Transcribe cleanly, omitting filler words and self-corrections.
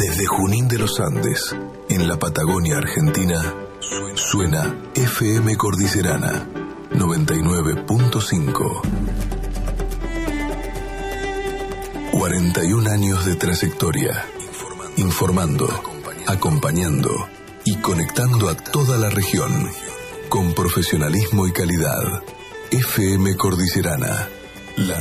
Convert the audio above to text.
Desde Junín de los Andes, en la Patagonia Argentina, suena FM Cordillerana 99.5. 41 años de trayectoria, informando, acompañando y conectando a toda la región con profesionalismo y calidad. FM Cordillerana